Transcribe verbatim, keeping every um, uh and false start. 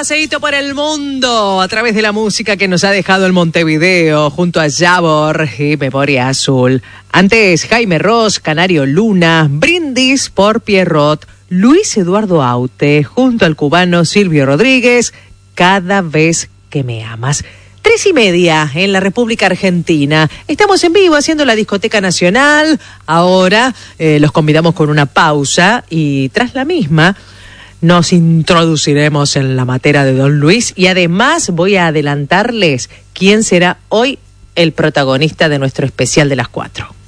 paseíto por el mundo a través de la música que nos ha dejado el Montevideo junto a Yabor y Memoria Azul. Antes Jaime Ross, Canario Luna, Brindis por Pierrot, Luis Eduardo Aute junto al cubano Silvio Rodríguez, Cada vez que me amas. Tres y media en la República Argentina. Estamos en vivo haciendo la Discoteca Nacional. Ahora eh, los convidamos con una pausa y tras la misma nos introduciremos en la materia de Don Luis y además voy a adelantarles quién será hoy el protagonista de nuestro especial de las cuatro.